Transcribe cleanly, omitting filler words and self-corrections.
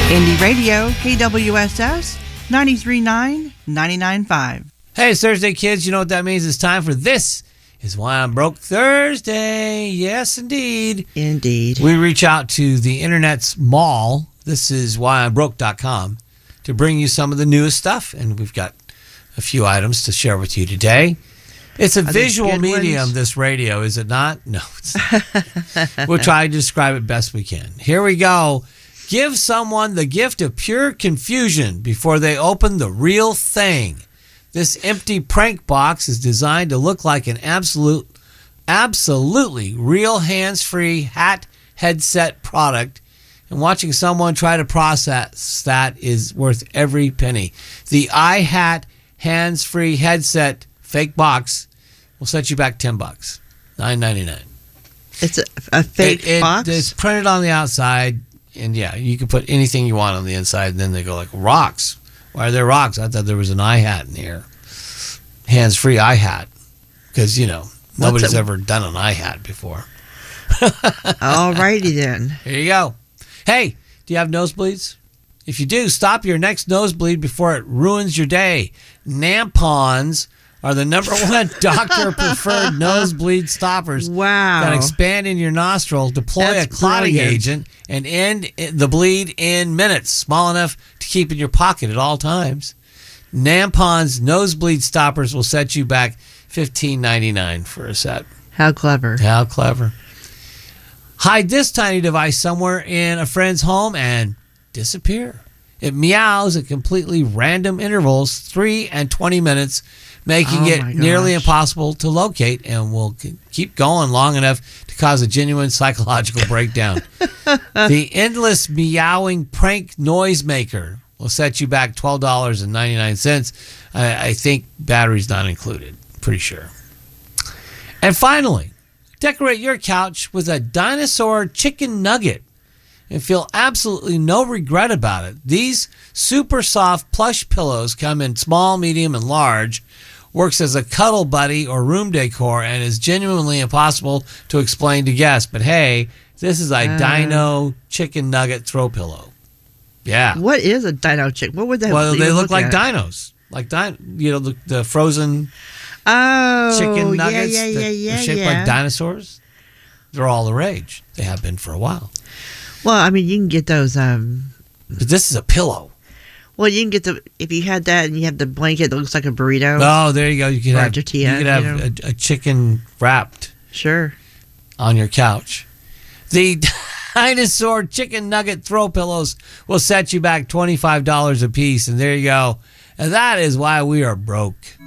Indie Radio, KWSS, 93.9, 99.5. Hey, it's Thursday, kids. You know what that means? It's time for This Is Why I'm Broke Thursday. Yes, indeed. Indeed. We reach out to the internet's mall, thisiswhyimbroke.com, to bring you some of the newest stuff. And we've got a few items to share with you today. It's a visual medium, this radio, is it not? No. We'll try to describe it best we can. Here we go. Give someone the gift of pure confusion before they open the real thing. This empty prank box is designed to look like an absolutely real hands-free hat headset product, and watching someone try to process that is worth every penny. The iHat hands-free headset fake box will set you back $10, $9.99. It's a fake box? It's printed on the outside. And yeah, you can put anything you want on the inside, and then they go like, rocks. Why are there rocks? I thought there was an iHat in here. Hands-free iHat. Because, you know, nobody's ever done an iHat before. All righty then. Here you go. Hey, do you have nosebleeds? If you do, stop your next nosebleed before it ruins your day. Nampons are the #1 doctor-preferred nosebleed stoppers. Wow. That expand in your nostril, deploy a clotting agent, and end the bleed in minutes, small enough to keep in your pocket at all times. Nampon's nosebleed stoppers will set you back $15.99 for a set. How clever. How clever. Hide this tiny device somewhere in a friend's home and disappear. It meows at completely random intervals, 3 and 20 minutes, making it nearly impossible to locate, and will keep going long enough to cause a genuine psychological breakdown. The endless meowing prank noisemaker will set you back $12.99. I think batteries not included. Pretty sure. And finally, decorate your couch with a dinosaur chicken nugget and feel absolutely no regret about it. These super soft plush pillows come in small, medium, and large, works as a cuddle buddy or room decor, and is genuinely impossible to explain to guests. But hey, this is a dino chicken nugget throw pillow. Yeah. What is a dino chicken? What would that? Well, they look like dinos, like the frozen chicken nuggets. They're shaped like dinosaurs. They're all the rage. They have been for a while. Well, I mean, you can get those. But this is a pillow. Well, you can get if you had that and you have the blanket that looks like a burrito. Oh, there you go. You could have tortilla, a chicken wrapped. Sure. On your couch. The dinosaur chicken nugget throw pillows will set you back $25 a piece, and there you go. And that is why we are broke.